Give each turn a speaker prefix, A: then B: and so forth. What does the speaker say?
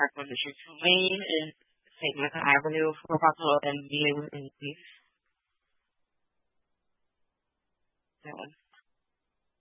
A: Parkland District 2 Lane and St. Michael Avenue for possible MVA with increase.